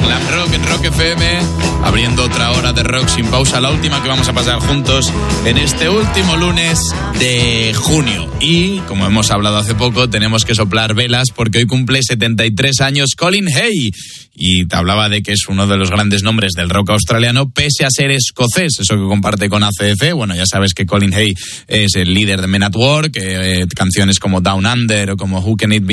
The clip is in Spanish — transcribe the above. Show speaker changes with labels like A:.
A: Glam Rock en Rock FM, abriendo otra hora de rock sin pausa, la última que vamos a pasar juntos en este último lunes de junio. Y, como hemos hablado hace poco, tenemos que soplar velas porque hoy cumple 73 años Colin Hay. Y te hablaba de que es uno de los grandes nombres del rock australiano, pese a ser escocés, eso que comparte con ACDC. Bueno, ya sabes que Colin Hay es el líder de Men at Work, canciones como Down Under o como Who Can It Be